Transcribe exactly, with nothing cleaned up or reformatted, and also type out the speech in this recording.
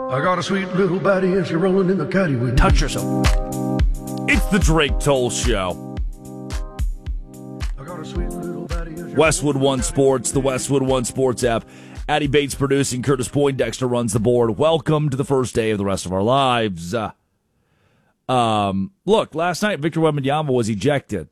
I got a sweet little baddie and she's rolling in the caddy with me. Touch yourself. It's the Drake Toll Show. I got a sweet little baddie and she's Westwood One Sports, the Westwood One Sports app. Addie Bates producing, Curtis Poindexter runs the board. Welcome to the first day of the rest of our lives. Uh, um, look, last night Victor Wembanyama was ejected.